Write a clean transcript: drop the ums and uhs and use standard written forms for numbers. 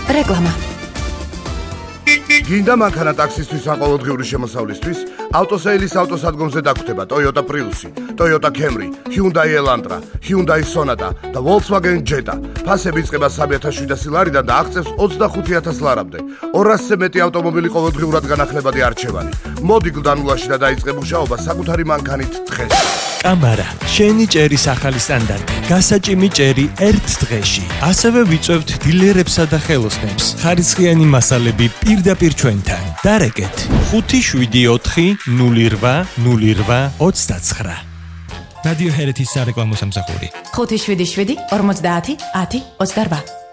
რეკლამა. გინდა მანქანა ტაქსისთვის ან ყოველდღიური შემოსავლისთვის? ავტოსეილის ავტოსადგომზე დაგხვდება Toyota Prius, Toyota Camry, Hyundai Elantra, Hyundai Sonata და Volkswagen Jetta. ფასები იწყება 3,700 ლარიდან და აღწევს 25,000 ლარამდე. 200-ზე მეტი ავტომობილი ყოველდღიურად განახლებადი არჩევანი. მოდი გლდანულაში და დაიწყე მუშაობა საკუთარი მანქანით დღეს. კამარა, შენი ჭერის ახალი სტანდარტი. გასაჭიმი ჭერი ერთ დღეში. ასევე ვიწევთ დილერებსა და ხელოსნებს. ხარისხიანი მასალები პირდაპირ ჩვენთან. დარეკეთ 574 08 08 29. რადიო ჰერეთის სარეკლამო სამსახური. 577 50 10 28.